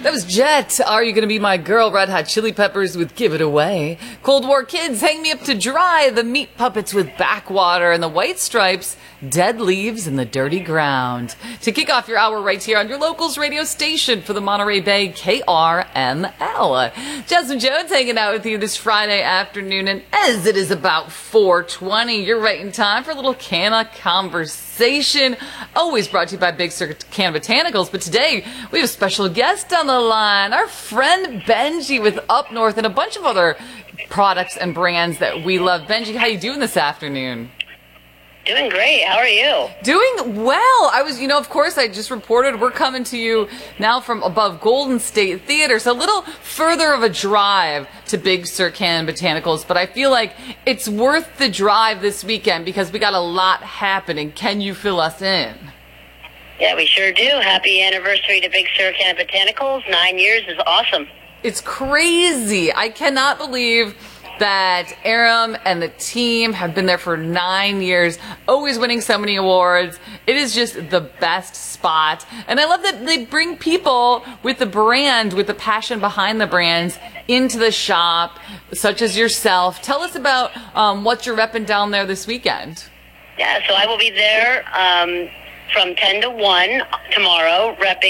That was Jet. Are You Gonna Be My Girl? Red Hot Chili Peppers with Give It Away. Cold War Kids, Hang Me Up to Dry. The Meat Puppets with Backwater. And the White Stripes, Dead Leaves in the Dirty Ground. To kick off your hour right here on your locals radio station for the Monterey Bay, KRML. Jasmine Jones hanging out with you this Friday afternoon. And as it is about 4:20, you're right in time for a little Canna Conversation. Always brought to you by Big Sur Canna Botanicals. But today, we have a special guest on the line, our friend Benji with Up North and a bunch of other products and brands that we love. Benji, how you doing this afternoon? Doing great. How are you? Doing well. Of course, I just reported we're coming to you now from above Golden State Theater, so a little further of a drive to Big Sur Canna Botanicals, but I feel like it's worth the drive this weekend because we got a lot happening. Can you fill us in? Yeah, we sure do. Happy anniversary to Big Sur Canna Botanicals. 9 years is awesome. It's crazy. I cannot believe that Aram and the team have been there for 9 years, always winning so many awards. It is just the best spot. And I love that they bring people with the brand, with the passion behind the brands, into the shop, such as yourself. Tell us about what you're repping down there this weekend. Yeah, so I will be there from 10 to 1 tomorrow, repping